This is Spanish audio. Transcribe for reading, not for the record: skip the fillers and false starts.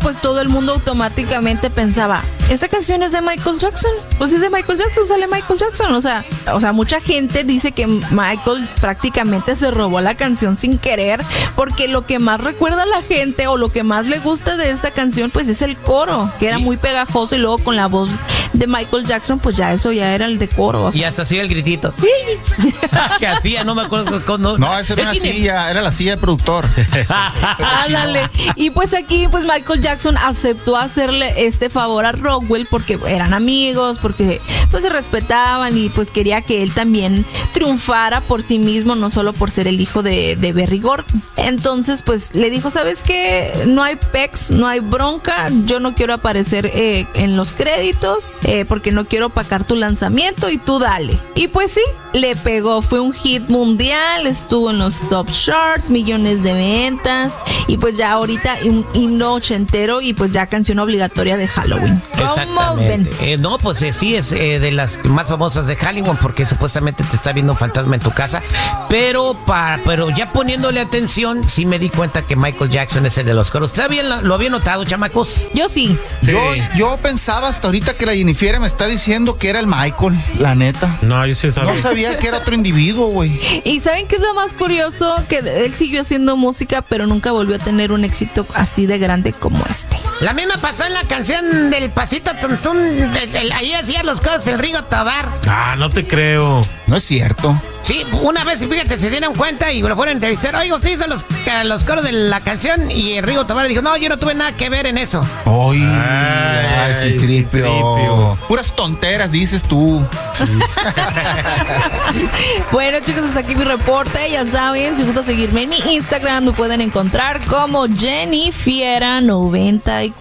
pues todo el mundo automáticamente pensaba, esta canción es de Michael Jackson. Pues es de Michael Jackson, sale Michael Jackson. O sea, mucha gente dice que Michael prácticamente se robó la canción sin querer, porque lo que más recuerda a la gente o lo que más le gusta de esta canción, pues es el coro, que era muy pegajoso, y luego con la voz de Michael Jackson, pues ya eso ya era el de coro. O sea. Y hasta hacía el gritito. ¿Qué hacía? No me acuerdo. No, esa era una silla, era la silla de productor. Ándale. Y pues aquí, pues Michael Jackson aceptó hacerle este favor a Rockwell porque eran amigos, porque pues se respetaban, y pues quería que él también triunfara por sí mismo, no solo por ser el hijo de Berry Gordy. Entonces, pues le dijo, ¿sabes qué? No hay pex, no hay bronca, yo no quiero aparecer en los créditos, porque no quiero opacar tu lanzamiento, y tú dale. Y pues sí, le pegó, fue un hit mundial, estuvo en los top charts, millones de ventas, y pues ya ahorita un himno ochentero, y pues ya canción obligatoria de Halloween. Exactamente. No, pues sí, es de las más famosas de Halloween, porque supuestamente te está viendo un fantasma en tu casa, pero ya poniéndole atención, sí me di cuenta que Michael Jackson es el de los coros. ¿Usted lo había notado, chamacos? Yo sí. Yo pensaba hasta ahorita que la Jennifer me está diciendo que era el Michael, la neta. No, yo sí sabía. No sabía que era otro individuo, güey. ¿Y saben qué es lo más curioso? Que él siguió haciendo música, pero nunca volvió a tener un éxito así de grande como este. La misma pasó en la canción del Pasito Tuntún. Ahí hacía los coros el Rigo Tobar. Ah, no te creo. No es cierto. Sí, una vez, fíjate, se dieron cuenta y lo fueron a entrevistar. Oiga, usted hizo los coros de la canción, y el Rigo Tobar dijo, no, yo no tuve nada que ver en eso. Ay, sí, tripio. Puras tonteras, dices tú. Sí. Bueno, chicos, hasta aquí mi reporte. Ya saben, si gusta seguirme en mi Instagram, me pueden encontrar como Jennifiera94.